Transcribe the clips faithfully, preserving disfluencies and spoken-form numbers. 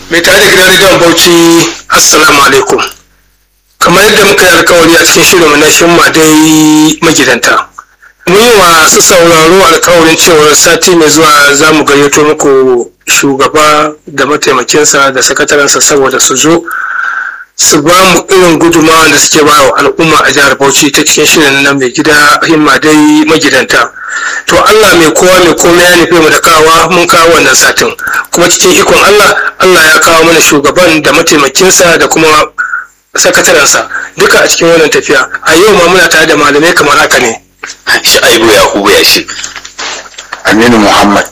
mai tare da gidan rediyon Bauchi, assalamu alaikum. Kamar yadda muka yi alkawari a cikin shirin na shimma dai magidanta, mun yi wa su sauraro alkawarin cewar sati mai zuwa za mu gayyato muku shugaba da mataimakinsa da sakatarensa saboda su zo su ba mu irin gudunmawa da suke ba wa al'umma a jihar Bauchi ta cikin shirin na mai gida himma dai magidanta. To Allah mai kowa mai komai ya nufi mu da kawa mun kawo wannan satin, kuma cikin ikon Allah Allah ya kawo mana shugaban da mataimakinsa da kuma sakatarensa duka a cikin wannan tafiya. A yau ma muna tare da malamai kamar haka ne. Sha'ibu Yakubu Yashi, Aminu Muhammad,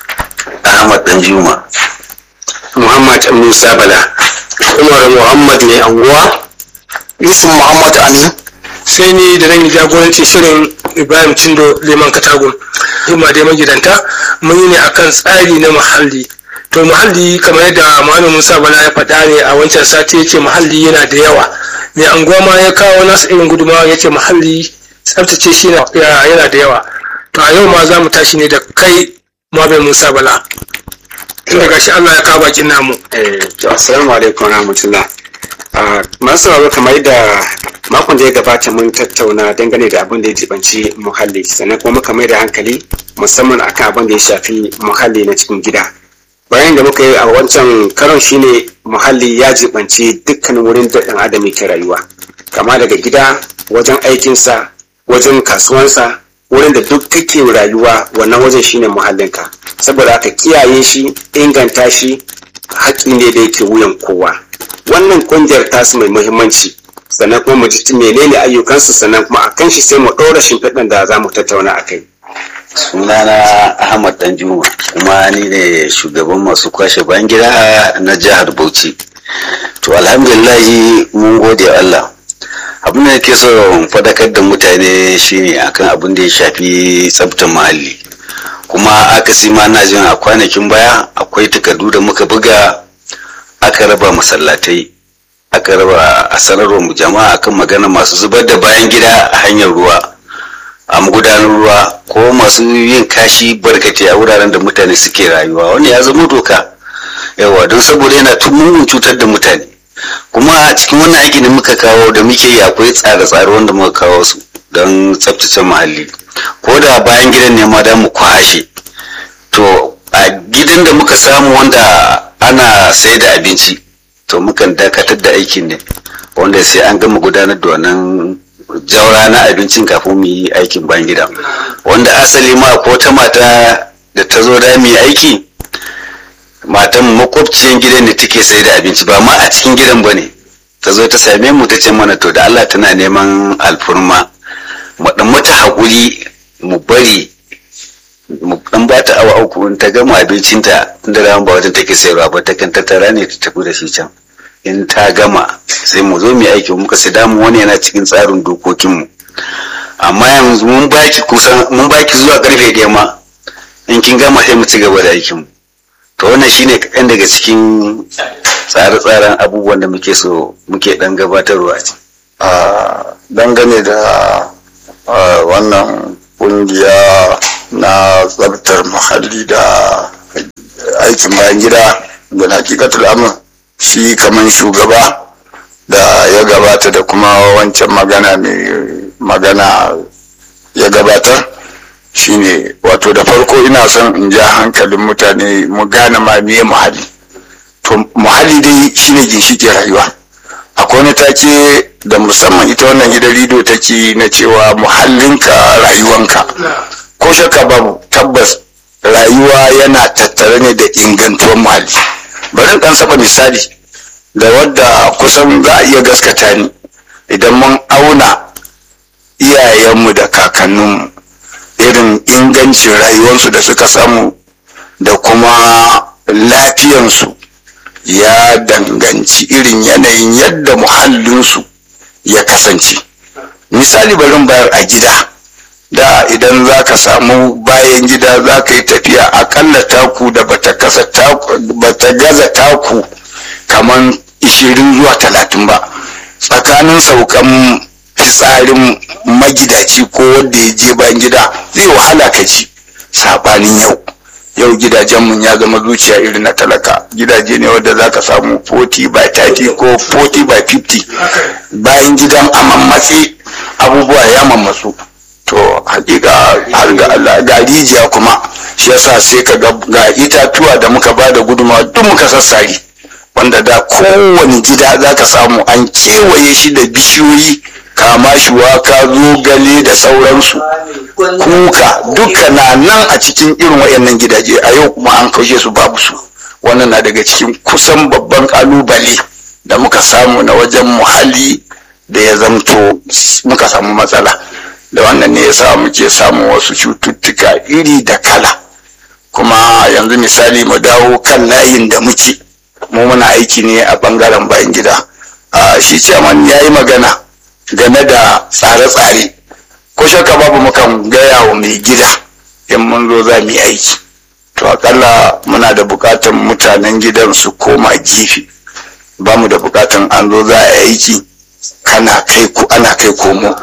Ahmad Danjuma, Muhammad Musa Bala, Umar Muhammad mai anguwa, Yusuf Muhammad Amin, sai ni da nan jagorancin shirin Ibrahim Cindo Liman Katagun. Himma dai magidanta mun yi ne akan tsari na muhalli. To muhalli kamar yadda Muhammad Musa Bala ya faɗa ne a wancan sati, yace muhalli yana da yawa. Mai anguwa ma ya kawo nasu irin gudunmawa, yace muhalli tsaftace shi yana da yawa. To a yau ma za mu tashi ne da kai Muhammad Musa Bala. Inda gashi Allah ya kawo bakin namu. Eh, to assalamu alaikum warahmatullah. Ah, masu sauraro kamar da makon da ya gabata mun tattauna dangane da abin da ya jibanci muhalli, sannan kuma muka mai da hankali musamman akan abin da ya shafi muhalli na cikin gida. Bayan da muka yi a wancan karon shine muhalli ya jibanci dukkanin wurin da ɗan adam yake rayuwa, kama daga gida, wajen aikinsa, wajen kasuwansa, wurin da duk kake rayuwa, wannan wajen shine muhallinka. Saboda aka kiyaye shi, inganta shi, haƙƙi ne da yake wuyan kowa. Wannan kungiyar tasu mai muhimmanci, sannan kuma mu ji menene ayyukansu, sannan kuma akan shi sai mu ɗora shimfiɗan da za mu tattauna a kai. sunana Ahmad Danjuma, kuma ni ne shugaban masu kwashe bayan gida na jihar Bauchi. To alhamdulillah mun gode Allah. Abin da nake so fadakar da mutane shine akan abin da ya shafi tsaftar muhalli. Kuma akasi ma na jin a kwanakin baya akwai takardu da muka buga, aka raba masallatai, aka raba a sanarwar mu jama'a akan magana masu zubar da bayan gida a hanyar ruwa, a magudanar ruwa, ko masu yin kashi barkate a wuraren da mutane suke rayuwa. Wani ya zama doka yawa, don saboda yana tumumin cutar da mutane. Kuma a cikin wannan aiki da muka kawo da muke yi akwai tsare-tsare wanda muka kawo su don tsaftace muhalli. Ko da bayan gidan ne ma da mu kwashe, to a gidan da muka samu wanda ana sai da abinci, to mukan dakatar da aikin ne, wanda sai an gama gudanar da wannan jaura na abincin kafin mu yi aikin bayan gida. Wanda asali ma ko ta mata da ta zo da mu yi aiki, matan makwabciyan gidan da take sai da abinci, ba ma a cikin gidan ba ne, ta zo ta same mu ta ce mana to da Allah tana neman alfurma mu dan mata haƙuri, mu bari mu dan ba ta awa uku ta gama abincinta, inda ran ba wajen take sayarwa ba, ta kan tattara ne ta tafi da shi can. In ta gama sai mu zo mu yi aiki, muka sai damu wani yana cikin tsarin dokokinmu. Amma yanzu mun baki kusan mun baki zuwa karfe ɗaya ma, in kin gama sai mu ci gaba da aikinmu. To wannan shine kaɗan daga cikin tsare-tsaren abubuwan da muke so muke ɗan gabatarwa ce. A dangane da wannan ƙungiya na tsabtar muhalli da aikin bayan gida, da na hakikatul amur shi kamar shugaba da ya gabata da kuma wancan magana mai magana ya gabatar, shine wato da farko ina son in ja hankalin mutane mu gane ma meye muhalli. To muhalli dai shine ginshiƙin rayuwa. Akwai wani take da musamman ita wannan gidan rido take na cewa muhallinka rayuwanka. Ko shakka babu, tabbas rayuwa yana tattare ne da ingantuwar muhalli. Bari dan saba misali da wadda kusan za a iya gaskata ni, idan mun auna iyayenmu da kakanninmu, irin ingancin rayuwarsu da suka samu da kuma lafiyansu ya danganci irin yanayin yadda muhallinsu ya kasance. Misali barin bayar a gida, da idan za ka samu bayan gida za ka yi tafiya akalla taku da bata kasa taku bata gaza taku kaman ishirin zuwa talatin ba, tsakanin saukan fitsarin magidaci ko wanda ya je bayan gida zai wahala ka ji. Sabanin yau yau gidajenmu ya zama zuciya irin na talaka. Gidaje ne wanda za ka samu forty by thirty ko forty by fifty, bayan gidan a mammatse, abubuwa ya mammatsu. To hakika har ga Allah ga rijiya kuma shi yasa sai ka ga itatuwa da muka ba da gudunmawa duk muka sassari, wanda da kowane gida za ka samu an kewaye shi da bishiyoyi, kama shi waka, zogale da sauransu, kuka duka na nan a cikin irin wayannan gidaje. A yau kuma an kaushe su, babu su. Wannan na daga cikin kusan babban kalubale da muka samu na wajen muhalli da ya zamto muka samu matsala. Da wannan ne yasa muke samun wasu cututtuka iri da kala. Kuma yanzu misali mu dawo kan layin da muke, mu muna aiki ne a bangaren bayan gida. Shi chairman ya yi magana game da tsare-tsare. Ko shakka babu mukan gaya wa mai gida in mun zo za mu yi aiki, to akalla muna da bukatan mutanen gidan su koma gefe. Ba mu da bukatan an zo za a yi aiki kana kai ko ana kai komo.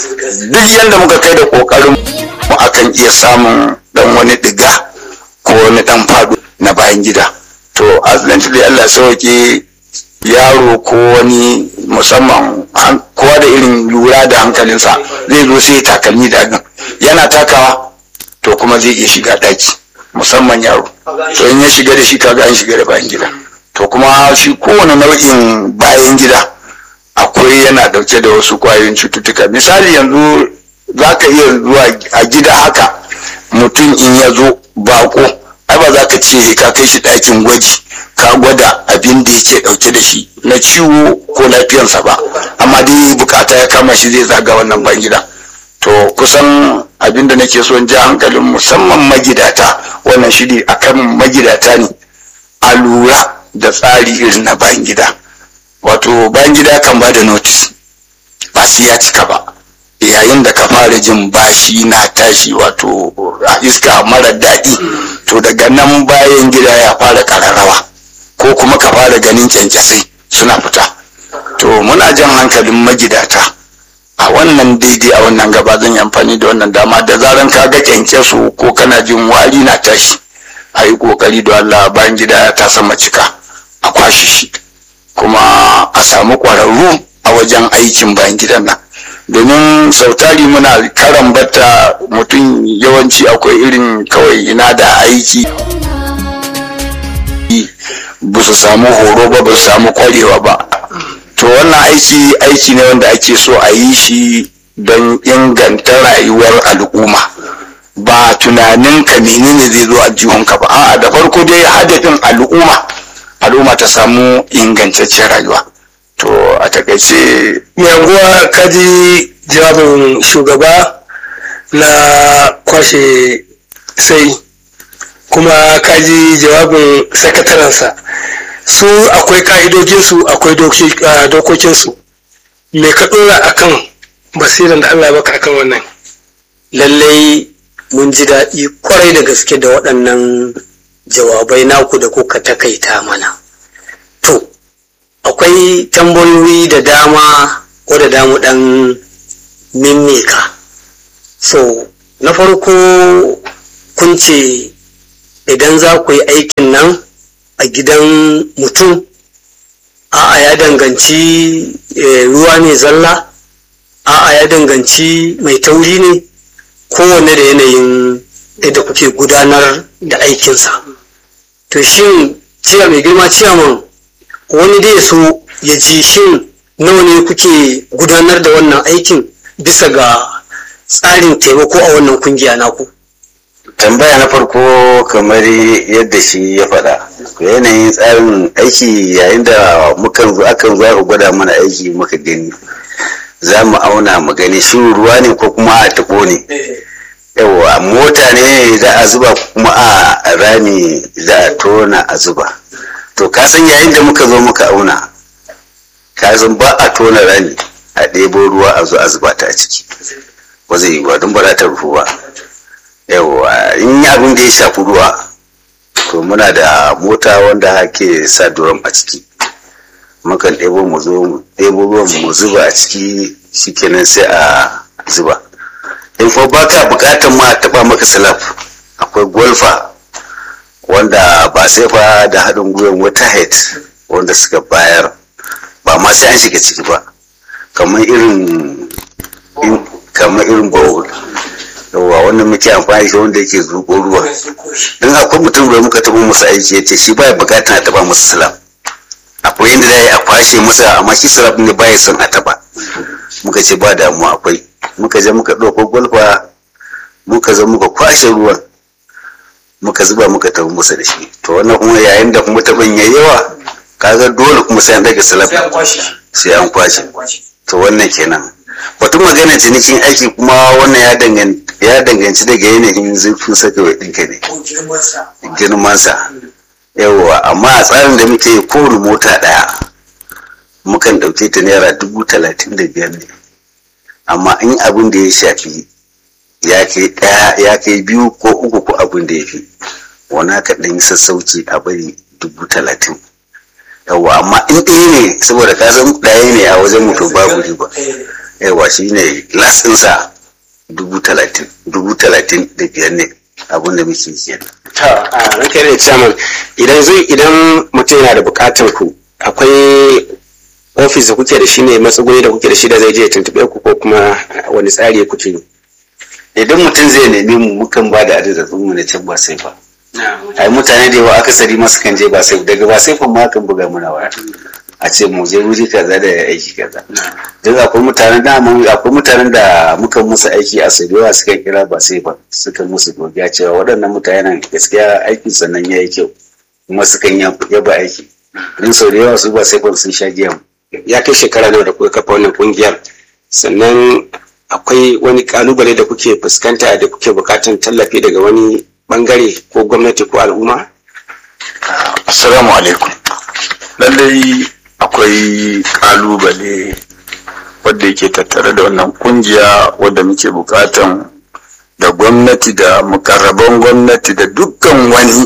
Duk yanda muka kai da kokarin mu akan iya samun dan wani diga ko wani dan fado na bayan gida. To accidentally Allah sauke yaro ko wani musamman kowa da irin lura da hankalinsa zai zo sai takalmi da gan yana takawa, to kuma zai iya shiga daki, musamman yaro. To in ya shiga da shi kaga an shiga da bayan gida. To kuma shi kowane nau'in bayan gida akwai yana dauke da wasu kwayoyin cututtuka. Misali yanzu za ka iya zuwa a gida haka, mutum in ya zo bako, ai ba za ka ce ka kai shi ɗakin gwaji ka gwada abin da yake dauke da shi na ciwo ko lafiyansa ba, amma dai bukata ya kama shi zai zaga wannan ban gida. To kusan abin da nake so in ja hankalin musamman magidata, wannan shiri akan magidata ne, a lura da tsari irin na bayan gida. Wato bayan gida kan ba da notice, ba sai ya cika ba. Yayin da ka fara jin bashi na tashi, wato a iska mara daɗi, to daga nan bayan gida ya fara kararrawa, ko kuma ka fara ganin kyankyasai suna fita. To muna jan hankalin magidata a wannan daidai a wannan gaba, zan yi amfani da wannan dama, da zaran ka ga kyankyaso ko kana jin wari na tashi, a yi kokari da Allah bayan gida ta sama cika a kwashe shi, kuma a samu ƙwararru a wajen aikin bayan gidan nan. Domin sautari muna karambata mutum, yawanci akwai irin kawai ina da aiki, ba su samu horo ba, ba su samu kwarewa ba. To wannan aiki aiki ne wanda ake so a yi shi don inganta rayuwar al'umma, ba tunanin ka menene zai zo a jihunka ba. A'a, da farko dai hadafin al'umma al'umma ta samu ingantaccen rayuwa. To a takaice yanguwa kaji jawabin shugaba na kwashe sai, kuma kaji jawabin sakatarensa. Su akwai ka'idojinsu, akwai dokokinsu. Me ka dora akan basiran da Allah ya baka akan wannan? Lallai mun ji daɗi kwarai da gaske da waɗannan jawabai naku da kuka takaita mana. To, akwai tambayoyi da dama wadda damu ɗan mimmika. So, na farko kun ce idan za ku yi aikin nan a gidan mutum, a'a ya danganci ruwa ne zalla, a'a ya danganci mai tauri ne, kowanne da yanayin yadda kuke gudanar da aikinsa. To shin ciya mai girma ciyaman, wani dai so ya ji shin nawa ne kuke gudanar da wannan aikin bisa ga tsarin taimako a wannan kungiya naku? Tambaya na farko kamar yadda shi ya faɗa, yanayin tsarin aiki yayin da mukan zo akan zo aka gwada mana aiki muka gani, za mu auna mu gani shi ruwa ne ko kuma a tako ne. Yawa mota ne za a zuba kuma a rami za a tona a zuba. To ka san yayin da muka zo muka auna, ka san ba a tona rami a ɗebo ruwa a zo a zuba ta a ciki, ba zai yi ba don ba za ta rufu ba. Yawa in yi abin da ya shafi ruwa, to muna da mota wanda ake sa duram a ciki, mukan ɗebo mu zo mu ɗebo ruwan mu zuba a ciki, shikenan sai a zuba. In ko baka bukatar ma taɓa maka salaf, akwai golfa wanda ba sai fa da haɗin gwiwar wata head wanda suka bayar ba ma sai an shiga ciki ba, kamar irin kamar irin bowl yawa wannan muke amfani da wanda yake zuƙo ruwa. In akwai mutum da muka taɓa musu aiki yace shi baya buƙatar a taɓa musu slab, akwai yadda za a yi a kwashe masa, amma shi slab ne baya son a taɓa. Muka ce ba damuwa akwai, muka je muka ɗauko gwalfa muka zo muka kwashe ruwan muka zuba muka tafi musu da shi. To wannan kuma yayin da kuma taɓin yayi yawa kaga dole kuma sai an rage slab, sai an kwashe. To wannan kenan. Batun magana cinikin aiki kuma wannan ya danganci ya danganci daga yanayin zurfin sakawai ɗinka ne, girmansa. Yawwa, amma a tsarin da muke yi kowane mota ɗaya mukan ɗauke ta naira dubu talatin da biyar ne, amma in abin da ya shafi ya kai ɗaya ya kai biyu ko uku ko abin da ya fi wani ka ɗan yi sassauci a bari dubu talatin. Yawwa, amma in ɗaya ne saboda ka san ɗaya ne a wajen mutum babu riba. Yawwa, shi ne lasinsa dubu talatin dubu talatin da biyar ne abin da muke kenan. ta a ranka da chairman, idan zai idan mutum yana da bukatar ku akwai ofis da kuke da shi ne, matsuguni da kuke da shi da zai je ya tuntube ku, ko kuma wani tsari kuke yi? Idan mutum zai nemi mu mukan ba da adadin mu na can ba sai ba. Ai mutane da yawa akasari masu kan je ba sai, daga ba sai ma kan buga muna waya a ce mu je wuri kaza da aiki kaza. Don akwai mutanen da akwai mutanen da muka musu aiki a Sadewa suka kira ba sai ba, suka musu godiya cewa waɗannan mutanen gaskiya aikin sannan yayi kyau kuma sukan yaba aiki. Don sau da yawa su ba sai ba sun sha giya. Ya kai shekara nawa da kuka kafa wannan kungiyar, sannan akwai wani kalubale da kuke fuskanta da kuke bukatan tallafi daga wani bangare ko gwamnati ko al'umma? Assalamu alaikum. Lallai akwai kalubale wadda yake tattare da wannan kungiya wadda muke bukatan da gwamnati da mukarraban gwamnati da dukkan wani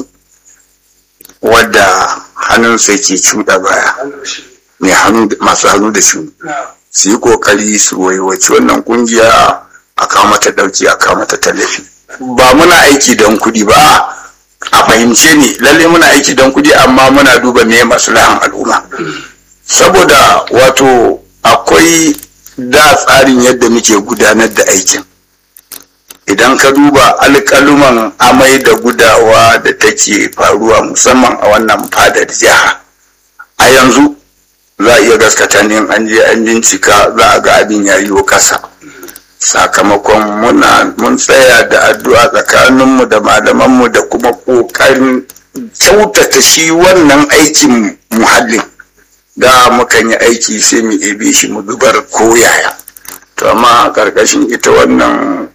wadda hannunsa yake cuɗa baya, mai hannu masu hannu da shi su yi kokari su waiwaci wannan kungiya a kawo mata dauki, a kawo mata tallafi. Ba muna aiki don kuɗi ba, a fahimce ni lalle muna aiki don kuɗi amma muna duba me maslahan al'umma. Saboda wato akwai da tsarin yadda muke gudanar da aikin, idan ka duba alƙaluman amai da gudawa da take faruwa musamman a wannan fadar jiha a yanzu, za a iya gaskata ne an je an bincika za a ga abin ya yi kasa. Sakamakon muna mun tsaya da addu'a tsakaninmu da malamanmu da kuma ƙoƙarin kyautata shi wannan aikin muhallin. Da mukan yi aiki sai mu ebe shi mu zubar ko yaya. To amma a ƙarƙashin ita wannan